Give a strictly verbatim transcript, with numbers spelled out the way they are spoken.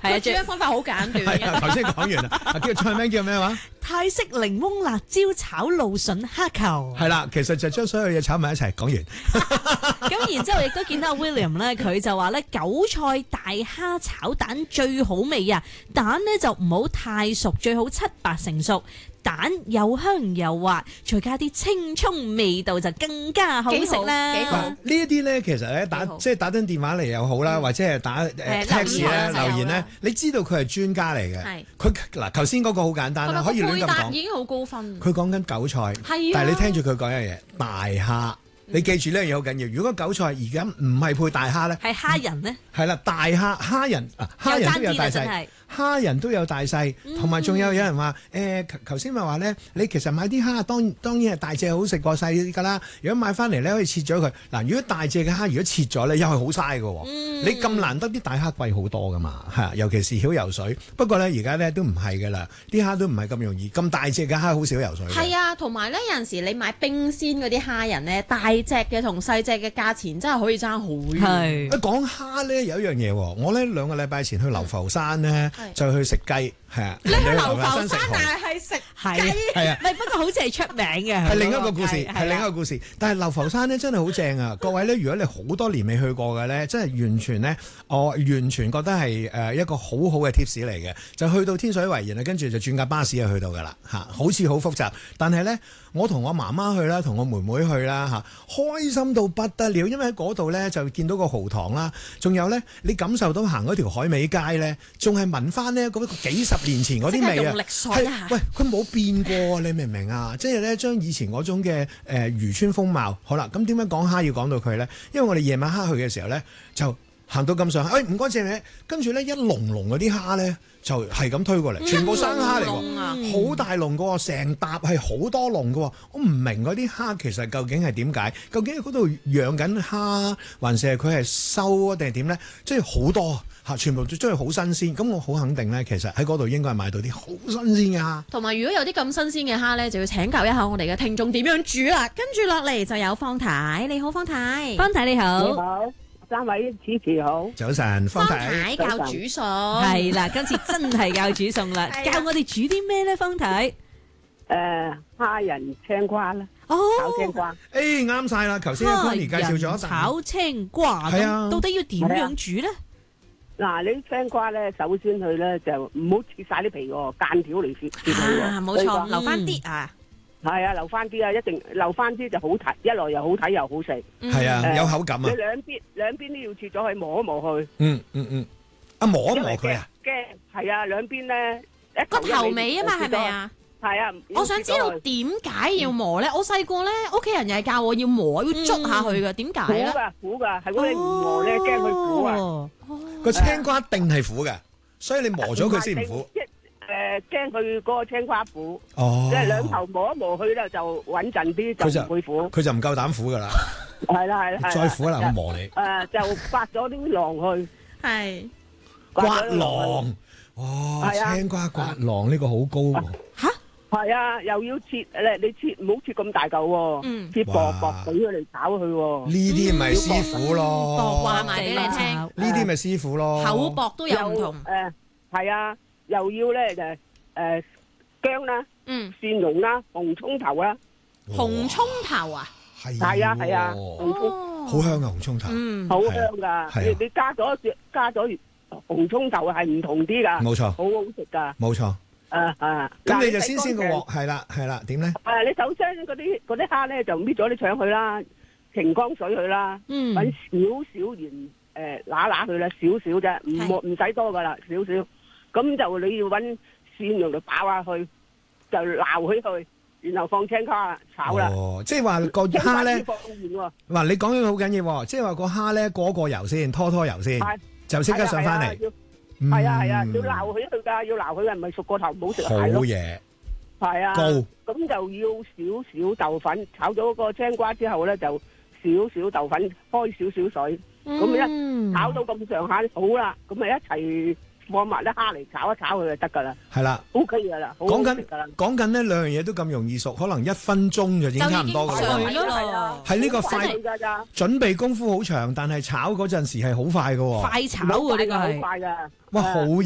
係啊，煮嘅方法好簡短嘅。 係啊，頭先講完啦，叫菜名叫咩話？ 泰式檸檬辣椒炒蘆筍蝦球。 係啦，其實就將所有嘢炒埋一齊講完。 咁然之後亦都見到 William 咧，佢就話咧韭菜大蝦炒蛋最好味啊！蛋咧就唔好太熟，最好七八成熟。蛋又香又滑，再加啲青葱，味道就更加好食啦。 幾好， 呢一啲咧，其實咧打即係打緊電話嚟又好啦，或者係打誒 text 咧留言咧，你知道佢係專家嚟嘅。 係佢嗱頭先嗰個好簡單啦，可以亂咁講。 已經好高分。 佢講緊韭菜， 係啊， 但係你聽住佢講一樣嘢，大蝦。你記住呢樣嘢好緊要。如果韭菜而家唔係配大蝦咧， 係蝦仁咧， 係啦，大蝦蝦仁啊，蝦仁都有大細。蝦仁都有大細，同埋仲有有人話誒，頭先咪話咧，你其實買啲蝦當當然係大隻好食過細㗎啦。如果買翻嚟咧，可以切咗佢嗱。如果大隻嘅蝦，如果切咗咧，又係好嘥㗎喎。嗯、你咁難得啲大蝦貴好多㗎嘛，係啊，尤其是曉游水。不過咧，而家咧都唔係㗎啦，啲蝦都唔係咁容易。咁大隻嘅蝦好少游水。 係啊，同埋咧有陣時你買冰鮮嗰啲蝦仁咧，大隻嘅同細隻嘅價錢真係可以爭好遠。 係。 一講蝦咧有一樣嘢喎，我咧兩個禮拜前去流浮山咧。就去食雞，係啊！ 你去流浮山，但係係食雞， 係啊！ 唔係不過好似係出名嘅， 係另一個故事，係另一個故事。但係流浮山咧真係好正啊！各位咧，如果你好多年未去過嘅咧，真係完全咧，我完全覺得係誒一個好好嘅 tips 嚟嘅。就去到天水圍然後跟住就轉架巴士就去到㗎啦嚇，好似好複雜，但係咧我同我媽媽去啦，同我妹妹去啦嚇，開心到不得了，因為喺嗰度咧就見到個蠔塘啦，仲有咧你感受到行嗰條海味街咧，仲係聞翻呢嗰幾十年前嗰啲味啊，係喂佢冇變過，你明唔明啊？即係咧將以前嗰種嘅誒、呃、漁村風貌，好啦，咁點解講蝦要講到佢咧？因為我哋夜晚黑去嘅時候咧，就行到咁上下，誒唔該謝你，跟住咧一籠籠嗰啲蝦咧就係咁推過嚟，全部生蝦嚟喎，好、嗯、大籠嘅喎，成沓係好多籠嘅喎，我唔明嗰啲蝦其實究竟係點解？究竟嗰度養緊蝦，還是係佢係收定係點咧？即係好多。全部都真係好新鮮，咁我好肯定咧，其實喺嗰度應該係買到啲好新鮮嘅蝦。 同埋如果有啲咁新鮮嘅蝦咧，就要請教一下我哋嘅聽眾點樣煮啦。跟住落嚟就有方太，你好方太， 方太你好， 你好，三位主持好， 早晨，方太， 方太教煮餸， 係啦，今次真係教煮餸啦，教我哋煮啲咩咧？方太， 誒蝦仁青瓜啦， 哦， 炒青瓜， 誒啱晒啦，頭先阿 Connie 介紹咗炒青瓜，係啊，到底要點樣煮咧？ 嗱，你青瓜咧，首先佢咧就唔好切晒啲皮喎，間條嚟切切佢喎， 冇錯，留翻啲啊， 係啊，留翻啲啊，一定留翻啲就好睇，一來又好睇又好食， 係啊，有口感啊， 你兩邊兩邊都要切咗去磨一磨佢， 嗯嗯嗯，啊磨一磨佢啊， 驚係啊，兩邊咧一個頭尾啊嘛，係咪啊？ 係啊， 我想知道點解要磨咧？我細個咧，屋企人又係教我要磨，要捉下去嘅，點解咧？ 苦噶苦噶，係嗰啲唔磨咧，驚佢苦啊！ 個青瓜定係苦嘅，所以你磨咗佢先唔苦。 即誒驚佢嗰個青瓜苦， 哦， 即係兩頭磨一磨去咧就穩陣啲，就唔會苦。 佢就唔夠膽苦噶啦。 係啦係啦， 再苦啦，我磨你。 誒就刮咗啲囊去， 係刮囊。哇！青瓜刮囊呢個好高喎。 嚇！ 係啊，又要切咧，你切唔好切咁大嚿喎，切薄薄俾佢嚟炒佢喎。 呢啲咪師傅咯， 薄話埋俾你聽。 呢啲咪師傅咯， 厚薄都有唔同。 誒係啊，又要咧就誒薑啦，嗯，蒜蓉啦，紅葱頭啦。 紅葱頭啊？ 係係啊係啊，紅葱好香啊紅葱頭， 嗯，好香㗎。你你加咗加咗紅葱頭係唔同啲㗎， 冇錯， 好好食㗎， 冇錯。 啊啊！ 咁你就先先個鑊，係啦係啦，點咧？ 誒，你首先嗰啲嗰啲蝦咧就搣咗啲腸去啦，澄江水去啦，揾少少鹽誒揦揦佢啦，少少啫，唔唔使多噶啦，少少。咁就你要揾蒜蓉嚟爆下去，就撈起佢，然後放青瓜炒啦。 哦，即係話個蝦咧，嗱你講嘅好緊要喎，即係話個蝦咧過過油先，拖拖油先，就即刻上翻嚟。 係啊係啊，要撈佢去噶，要撈佢，唔係熟過頭唔好食蟹咯。 好嘢， 係啊， 高咁就要少少豆粉，炒咗個青瓜之後咧，就少少豆粉，開少少水，咁一炒到咁上下好啦，咁咪一齊放埋啲蝦嚟炒一炒佢就得噶啦。 係啦 ，OK 噶啦， 講緊講緊呢兩樣嘢都咁容易熟，可能一分鐘就已經差唔多噶啦。 係啊， 係呢個快準備功夫好長，但係炒嗰陣時係好快噶。 快炒喎呢個係， 好快噶， 哇好。